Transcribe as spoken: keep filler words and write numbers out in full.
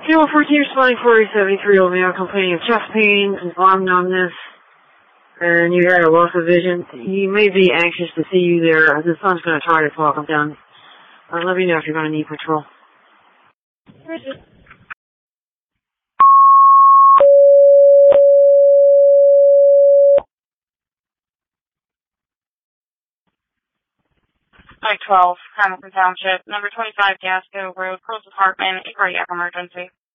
Fuel fourteen responding forty seventy-three, old male complaining of chest pains and arm numbness, and you had a loss of vision. He may be anxious to see you there. The sun's going to try to talk him down. Uh, let me know if you're going to need patrol. Mike twelve, Hamilton Township, number twenty-five Gasco Road, close apartment, a cardiac emergency.